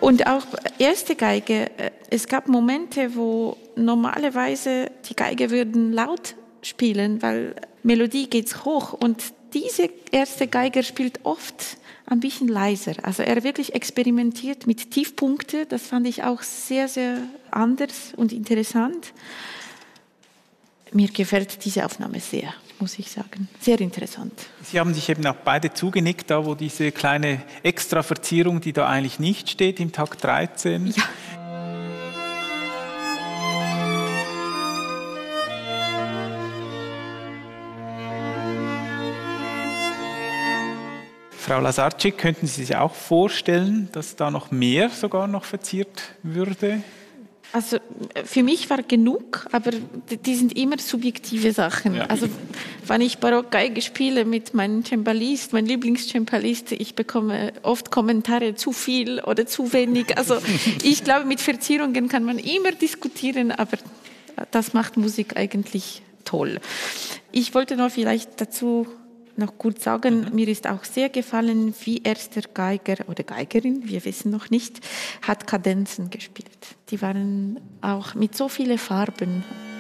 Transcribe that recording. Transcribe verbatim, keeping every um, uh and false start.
Und auch erste Geige, es gab Momente, wo normalerweise die Geige würden laut spielen, weil Melodie geht hoch und diese erste Geiger spielt oft ein bisschen leiser. Also er wirklich experimentiert mit Tiefpunkten, das fand ich auch sehr, sehr anders und interessant. Mir gefällt diese Aufnahme sehr, muss ich sagen. Sehr interessant. Sie haben sich eben auch beide zugenickt, da wo diese kleine Extra-Verzierung, die da eigentlich nicht steht, im Takt dreizehn. Ja. Frau Lasarczyk, könnten Sie sich auch vorstellen, dass da noch mehr sogar noch verziert würde? Also für mich war genug, aber die sind immer subjektive Sachen. Ja. Also wenn ich Barockgeige spiele mit meinem Cembalist, mein Lieblingscembalist, ich bekomme oft Kommentare zu viel oder zu wenig. Also ich glaube, mit Verzierungen kann man immer diskutieren, aber das macht Musik eigentlich toll. Ich wollte noch vielleicht dazu noch kurz sagen, mhm. mir ist auch sehr gefallen, wie erster Geiger oder Geigerin, wir wissen noch nicht, hat Kadenzen gespielt. Die waren auch mit so vielen Farben